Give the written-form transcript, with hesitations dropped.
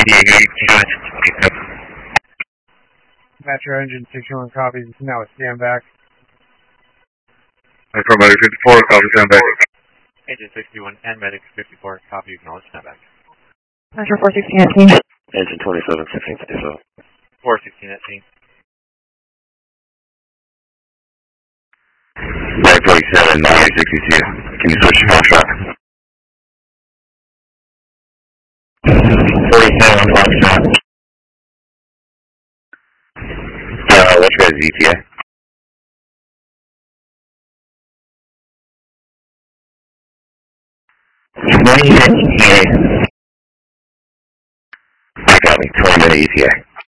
Metro Engine 61 copies, now a stand back. Metro Medic 54, copy, stand back. Engine 61 and Medic 54, copy, acknowledge, stand back. Metro 416 at Engine 27, 1657. 416 at scene. Back 47, 9862. Can you switch your contract? 47, Foxtrot. What's your guys' ETA? I got me, 20-minute ETA.